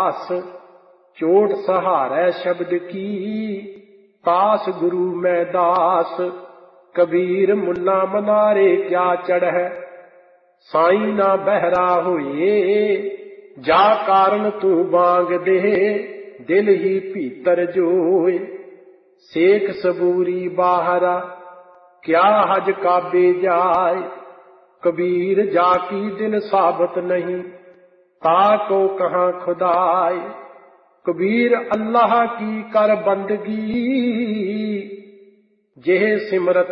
प्यास, चोट सहारै शब्द की, तास गुरु मैं दास। कबीर मुन्ना मनारे क्या चढ़ै, साईं ना बहरा होए। जा कारण तू बांग दे, दिल ही भीतर जोए। सेख सबूरी बाहरा, क्या हज काबे जाए। कबीर जाकी दिल साबत नहीं, ताको कहाँ खुदाए। कबीर अल्लाह की कर बंदगी, जेह सिमरत